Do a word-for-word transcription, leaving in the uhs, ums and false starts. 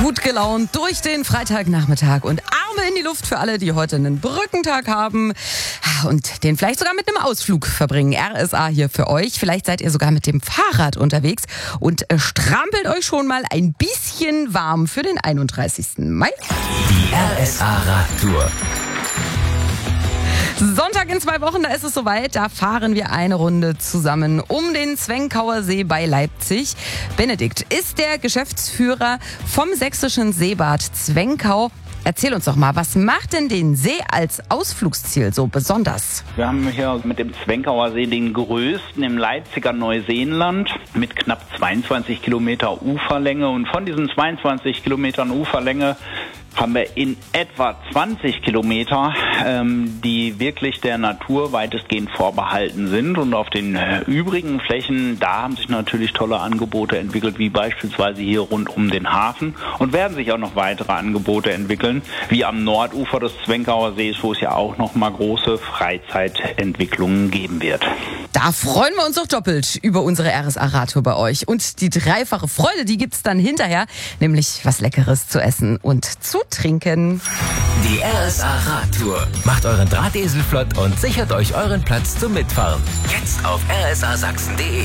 Gut gelaunt durch den Freitagnachmittag und Arme in die Luft für alle, die heute einen Brückentag haben und den vielleicht sogar mit einem Ausflug verbringen. R S A hier für euch. Vielleicht seid ihr sogar mit dem Fahrrad unterwegs und strampelt euch schon mal ein bisschen warm für den einunddreißigsten Mai. Die R S A Radtour. Sonntag in zwei Wochen, da ist es soweit. Da fahren wir eine Runde zusammen um den Zwenkauer See bei Leipzig. Benedikt ist der Geschäftsführer vom sächsischen Seebad Zwenkau. Erzähl uns doch mal, was macht denn den See als Ausflugsziel so besonders? Wir haben hier mit dem Zwenkauer See den größten im Leipziger Neuseenland mit knapp zweiundzwanzig Kilometer Uferlänge. Und von diesen zweiundzwanzig Kilometern Uferlänge haben wir in etwa zwanzig Kilometer, ähm, die wirklich der Natur weitestgehend vorbehalten sind. Und auf den äh, übrigen Flächen, da haben sich natürlich tolle Angebote entwickelt, wie beispielsweise hier rund um den Hafen. Und werden sich auch noch weitere Angebote entwickeln, wie am Nordufer des Zwenkauer Sees, wo es ja auch noch mal große Freizeitentwicklungen geben wird. Da freuen wir uns doch doppelt über unsere R S A-Radtour bei euch. Und die dreifache Freude, die gibt's dann hinterher, nämlich was Leckeres zu essen und zu trinken. Die R S A Radtour. Macht euren Drahtesel flott und sichert euch euren Platz zum Mitfahren. Jetzt auf r s a sachsen punkt de.